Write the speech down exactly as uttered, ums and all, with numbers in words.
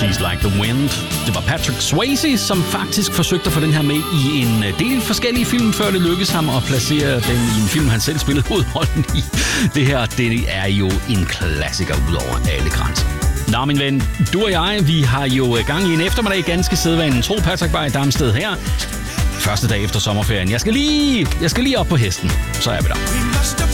She's Like the Wind. Det var Patrick Swayze, som faktisk forsøgte at få den her med i en del forskellige film, før det lykkedes ham at placere den i en film, han selv spillede hovedrollen i. Det her, det er jo en klassiker ud over alle grænser. Nå, min ven, du og jeg, vi har jo gang i en eftermiddag ganske sædvanen tro, Patrick Bay Damsted her. Første dag efter sommerferien. Jeg skal lige, jeg skal lige op på hesten, så er vi der.